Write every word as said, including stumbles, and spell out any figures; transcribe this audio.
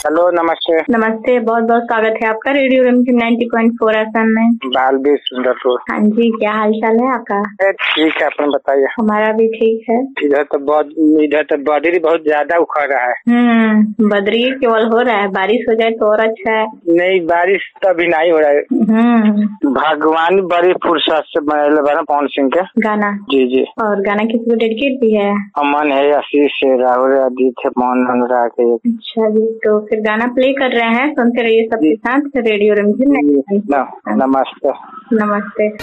Hello, नमस्ते। नमस्ते, बहुत बहुत स्वागत है आपका रेडियो रिमझिम नब्बे पॉइंट चार एफएम में। बालवीर सुंदरपुर। हाँ जी, क्या हाल चाल है आपका? ठीक है, अपन बताइए। हमारा भी ठीक है। इधर तो बहुत इधर तो बदरी बहुत ज्यादा उखड़ रहा है। हम्म बदरी केवल हो रहा है, बारिश हो जाए तो और अच्छा है। नहीं, बारिश तो अभी नहीं हो रहा है। हम्म भगवान बड़ी फुर्सत से बनाए बना पवन सिंह के गाना। जी जी। और गाना किसी को डेडिकेट भी है? अमन है, आशीष है, राहुल है, अजीत है, मोहन अनुराग है। अच्छा जी, तो फिर गाना प्ले कर रहे हैं, सुनते रहिए सबके साथ रेडियो रिमझिम। नमस्ते। नमस्ते।